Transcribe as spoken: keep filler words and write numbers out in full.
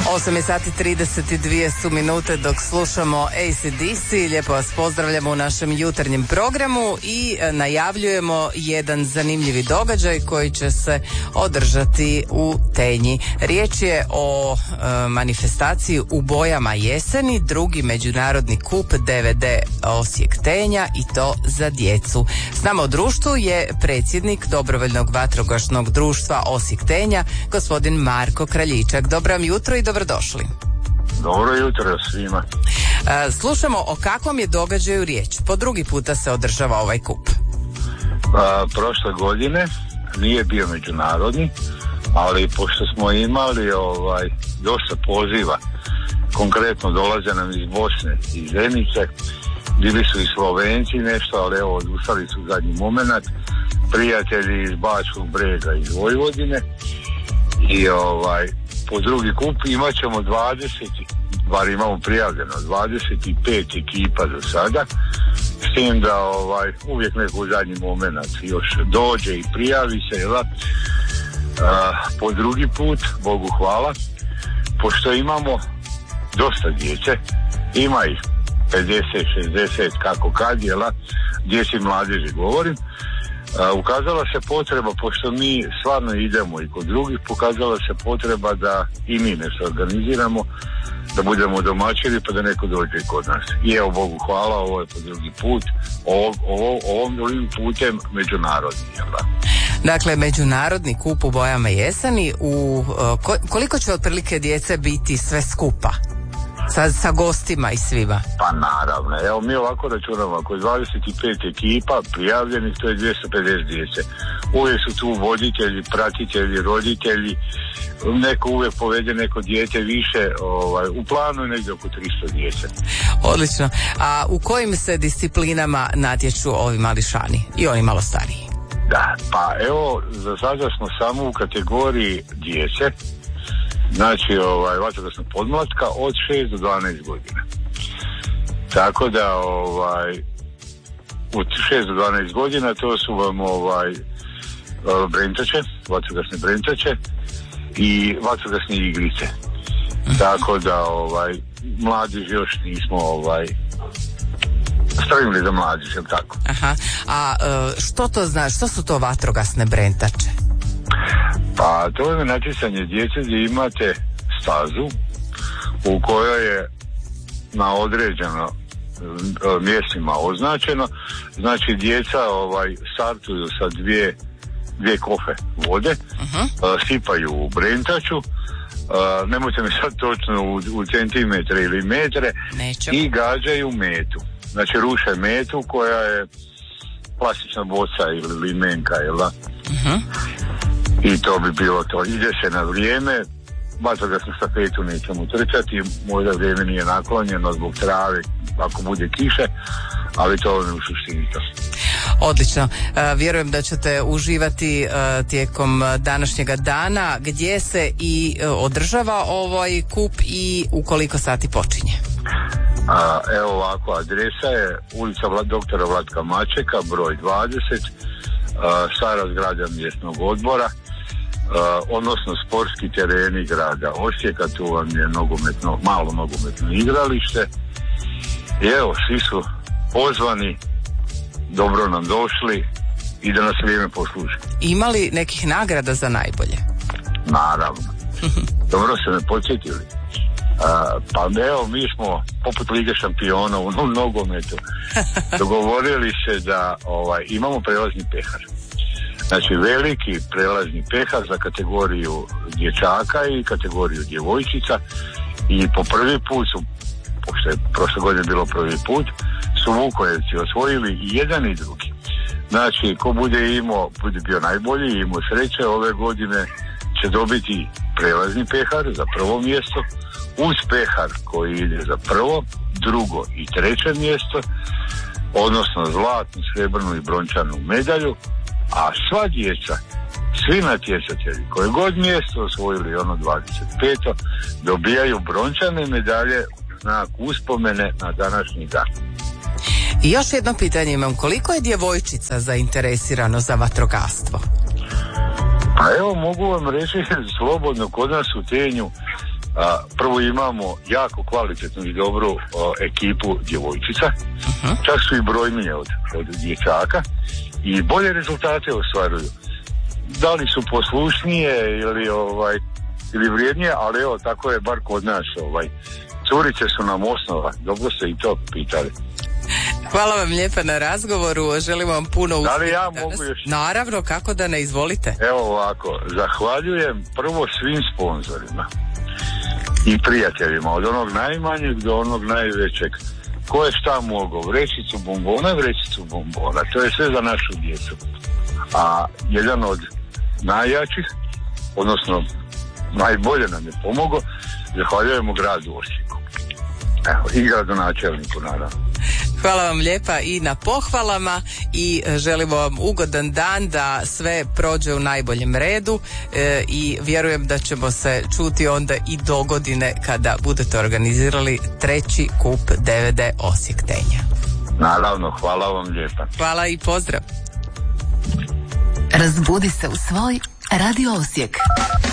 osam je sati trideset dvije su minute dok slušamo A C D C. Lijepo vas pozdravljamo u našem jutarnjem programu i najavljujemo jedan zanimljivi događaj koji će se održati u Tenji. Riječ je o e, manifestaciji U bojama jeseni, drugi međunarodni kup D V D Osijek Tenja i to za djecu. S nama u društvu je predsjednik Dobrovoljnog vatrogasnog društva Osijek Tenja, gospodin Marko Kraljičak. Dobro vam jutro i dobrodošli. Dobro jutro svima. E, slušamo o kakvom je događaju riječ. Po drugi puta se održava ovaj kup. A, prošle godine nije bio međunarodni, ali pošto smo imali ovaj dosta poziva, konkretno dolaze nam iz Bosne i Zenice, bili su i Slovenci nešto, ali evo odustali su zadnji moment, prijatelji iz Bačkog Brega iz Vojvodine i ovaj po drugi kup imat ćemo dvadeset, bar imamo prijavljeno dvadeset pet ekipa do sada, s tim da ovaj uvijek neko u zadnji moment još dođe i prijavi se, jel? A, po drugi put, Bogu hvala, pošto imamo dosta djece, ima ih pedeset šezdeset kako kad, jel? Djeci i mladeži govorim. Uh, ukazala se potreba, pošto mi stvarno idemo i kod drugih, pokazala se potreba da i mi nešto organiziramo, da budemo domaćini pa da neko dođe kod nas. I evo Bogu hvala, ovo je po drugi put, ovo, ovo, ovom drugim putem međunarodni. Jel? Dakle, međunarodni kup U bojama jeseni, u, uh, koliko će otprilike djece biti sve skupa? Sa, sa gostima i svima. Pa naravno, evo mi ovako računamo, ako je dvadeset pet ekipa prijavljenih, to je dvjesto pedeset djece. Uvijek su tu voditelji, pratitelji, roditelji, neko uvijek povede neko dijete više, ovaj, u planu je negdje oko tristo djece. Odlično. A u kojim se disciplinama natječu ovi mališani i oni malo stariji? Da, pa evo, za sada smo samo u kategoriji djece, znači ovaj vatrogasna podmlatka od šest do dvanaest godina. Tako da ovaj od šest do dvanaest godina to su vam ovaj brentače, vatrogasne brentače i vatrogasne igrice. Tako da ovaj mladež još nismo ovaj stavili za mladež, jel tako? Aha. A što to znači? Što su to vatrogasne brentače? Pa to je natjecanje djece gdje imate stazu u kojoj je na određeno mjestima označeno, znači djeca ovaj startuju sa dvije, dvije kofe vode, uh-huh. sipaju u brentaču, uh, nemojte mi sad točno u, u centimetre ili metre, Nećemo. I gađaju metu, znači ruše metu koja je plastična boca ili limenka, jel da? Uh-huh. I to bi bilo to. Ide se na vrijeme, vatrogasnu stafetu nećemo trčati, možda vrijeme nije naklonjeno zbog trave ako bude kiše, ali to je u suštini to. Odlično. E, vjerujem da ćete uživati e, tijekom današnjega dana. Gdje se i e, održava ovaj kup i u koliko sati počinje? A, evo ovako, adresa je ulica Vla, doktora Vlatka Mačeka, broj dvadeset, a, stara zgrada mjesnog odbora, Uh, odnosno sportski tereni grada Osijeka, tu vam je nogometno, malo nogometno igralište i evo, svi su pozvani, dobro nam došli i da nas vrijeme posluži. Ima li nekih nagrada za najbolje? Naravno. Dobro se me podsjetili. Uh, pa evo, mi smo poput Lige šampiona u nogometu dogovorili se da ovaj, imamo prelazni pehar. Znači veliki prelazni pehar za kategoriju dječaka i kategoriju djevojčica i po prvi put su, pošto je prošle godine bilo prvi put, su Vukojevci osvojili i jedan i drugi. Znači ko bude imao, bude bio najbolji i imao sreće, ove godine će dobiti prelazni pehar za prvo mjesto, uz pehar koji ide za prvo, drugo i treće mjesto, odnosno zlatnu, srebrnu i brončanu medalju. A sva djeca, svi natjecatelji koje god mjesto osvojili, ono dvadeset peto, dobijaju brončane medalje na uspomene na današnji dan. I još jedno pitanje imam, koliko je djevojčica zainteresirano za vatrogastvo? Pa evo, mogu vam reći slobodno, kod nas u Tenju A, prvo imamo jako kvalitetnu i dobru o, ekipu djevojčica, uh-huh. čak su i brojnije od, od dječaka i bolje rezultate ostvaruju. Da li su poslušnije ili ovaj ili vrijednije, ali evo tako je bar kod nas. Ovaj. Curice su nam osnova, dobro ste i to pitali. Hvala vam lijepa na razgovoru, želim vam puno uspjeha. Da li ja mogu još? Naravno, kako da ne, izvolite. Evo ovako, zahvaljujem prvo svim sponzorima i prijateljima, od onog najmanjeg do onog najvećeg. Ko je šta mogao, vrećicu bombona, vrećicu bombona, to je sve za našu djecu. A jedan od najjačih, odnosno najbolje nam je pomogao, zahvaljujemo gradu Osijeku. Evo, i gradonačelniku naravno. Hvala vam lijepa i na pohvalama i želimo vam ugodan dan, da sve prođe u najboljem redu e, i vjerujem da ćemo se čuti onda i do godine kada budete organizirali treći kup D V D Osijek Tenja. Naravno, hvala vam lijepa. Hvala i pozdrav. Razbudi se u svoj Radio Osijek.